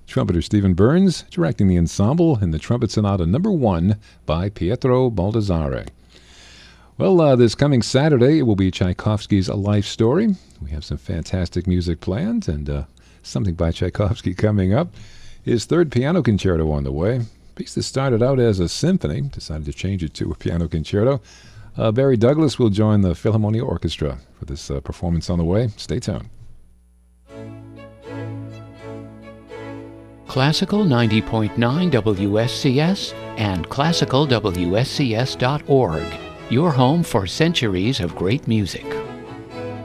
Trumpeter Stephen Burns directing the ensemble in the Trumpet Sonata No. 1 by Pietro Baldassare. Well, this coming Saturday, it will be Tchaikovsky's A Life Story. We have some fantastic music planned and something by Tchaikovsky coming up. His third piano concerto on the way. A piece that started out as a symphony, decided to change it to a piano concerto. Barry Douglas will join the Philharmonia Orchestra for this performance on the way. Stay tuned. Classical 90.9 WSCS and classicalwscs.org. Your home for centuries of great music.